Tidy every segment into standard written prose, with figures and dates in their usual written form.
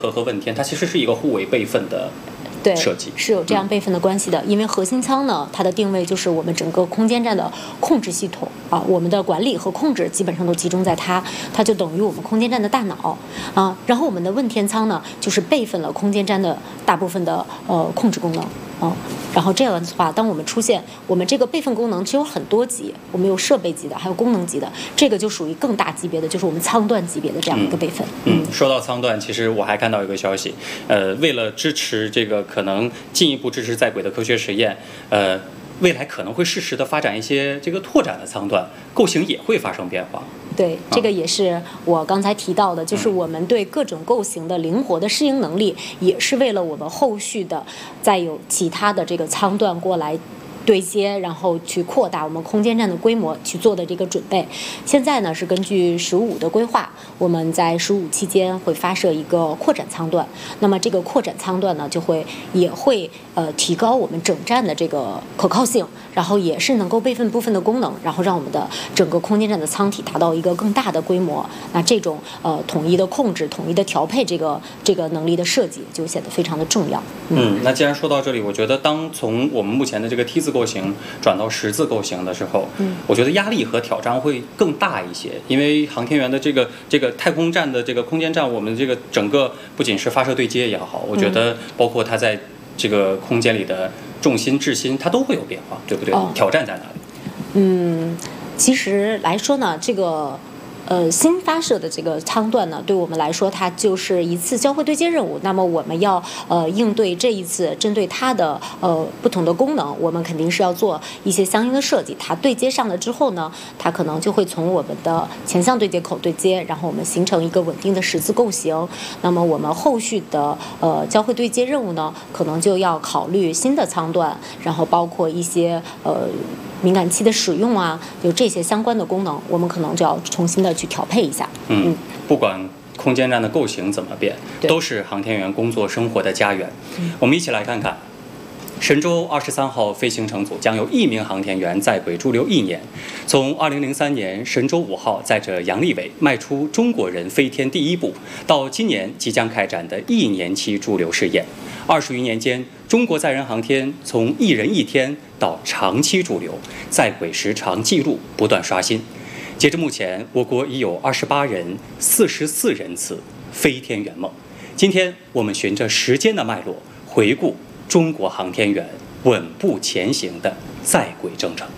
和问天它其实是一个互为备份的对， 设计是有这样备份的关系的。因为核心舱呢，它的定位就是我们整个空间站的控制系统啊，我们的管理和控制基本上都集中在它就等于我们空间站的大脑啊。然后我们的问天舱呢，就是备份了空间站的大部分的控制功能啊。然后这样的话，当我们出现我们这个备份功能，其实有很多级，我们有设备级的，还有功能级的，这个就属于更大级别的，就是我们舱段级别的这样一个备份。 说到舱段，其实我还看到一个消息，为了支持这个可能进一步支持在轨的科学实验，未来可能会适时的发展一些这个拓展的舱段，构型也会发生变化。 对，这个也是我刚才提到的，就是我们对各种构型的灵活的适应能力，也是为了我们后续的再有其他的这个舱段过来对接，然后去扩大我们空间站的规模去做的这个准备。现在呢是根据15的规划，我们在15期间会发射一个扩展舱段。那么这个扩展舱段呢，也会提高我们整站的这个可靠性，然后也是能够备份部分的功能，然后让我们的整个空间站的舱体达到一个更大的规模。那这种统一的控制、统一的调配这个能力的设计就显得非常的重要。 那既然说到这里，我觉得当从我们目前的这个T字构型转到10字构型的时候，我觉得压力和挑战会更大一些，因为航天员的这个太空站的这个空间站，我们这个整个不仅是发射对接也好，我觉得包括它在这个空间里的重心、质心，它都会有变化，对不对？挑战在哪里？ 其实来说呢，这个新发射的这个舱段呢，对我们来说，它就是一次交会对接任务。那么我们要应对这一次针对它的不同的功能，我们肯定是要做一些相应的设计。它对接上了之后呢，它可能就会从我们的前向对接口对接，然后我们形成一个稳定的10字构型。那么我们后续的交会对接任务呢，可能就要考虑新的舱段，然后包括一些敏感期的使用啊，有这些相关的功能，我们可能就要重新的去调配一下。 不管空间站的构型怎么变，都是航天员工作生活的家园。我们一起来看看，神舟23号飞行乘组将有1名航天员在轨驻留1年。从2003年神舟5号载着杨利伟迈出中国人飞天第一步，到今年即将开展的1年期驻留试验，20余年间，中国载人航天从1人1天到长期驻留，在轨时长记录不断刷新。截至目前，我国已有28人、44人次飞天圆梦。今天我们循着时间的脉络，回顾中国航天员稳步前行的在轨征程。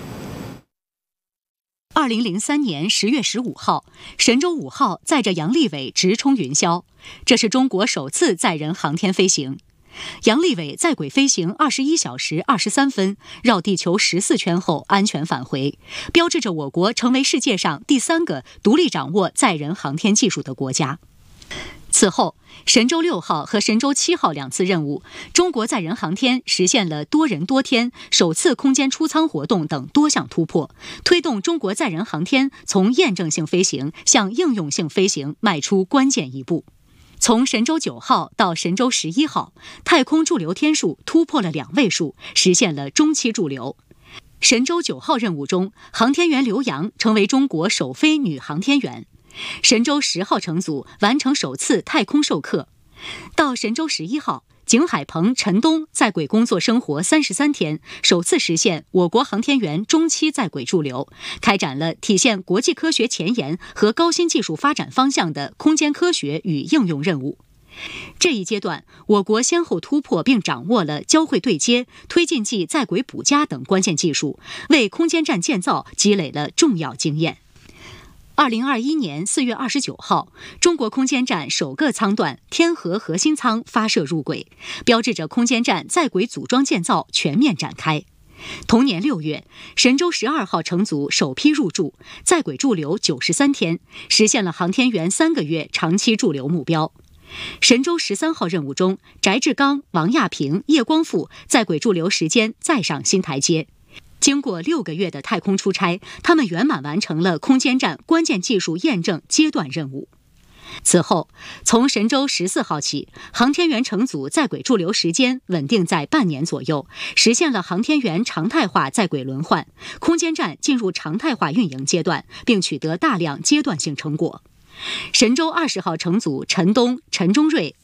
2003年10月15号，神舟5号载着杨利伟直冲云霄，这是中国首次载人航天飞行。杨利伟在轨飞行21小时23分，绕地球14圈后安全返回，标志着我国成为世界上第3个独立掌握载人航天技术的国家。此后，神舟6号和神舟7号2次任务，中国载人航天实现了多人多天、首次空间出舱活动等多项突破，推动中国载人航天从验证性飞行向应用性飞行迈出关键一步。从神舟9号到神舟11号，太空驻留天数突破了2位数，实现了中期驻留。神舟9号任务中，航天员刘洋成为中国首飞女航天员。神舟10号乘组完成首次太空授课。到神舟11号，景海鹏、陈冬在轨工作生活33天，首次实现我国航天员中期在轨驻留，开展了体现国际科学前沿和高新技术发展方向的空间科学与应用任务。这一阶段，我国先后突破并掌握了交会对接、推进剂在轨补加等关键技术，为空间站建造积累了重要经验。2021年4月29号，中国空间站首个舱段天河核心舱发射入轨，标志着空间站在轨组装建造全面展开。同年6月，神舟12号乘组首批入驻，在轨驻留93天，实现了航天员3个月长期驻留目标。神舟13号任务中，翟志刚、王亚平、叶光富在轨驻留时间再上新台阶。经过6个月的太空出差，他们圆满完成了空间站关键技术验证阶段任务。此后，从神舟14号起，航天员乘组在轨驻留时间稳定在半年左右，实现了航天员常态化在轨轮换，空间站进入常态化运营阶段，并取得大量阶段性成果。神舟20号乘组陈冬、陈忠瑞、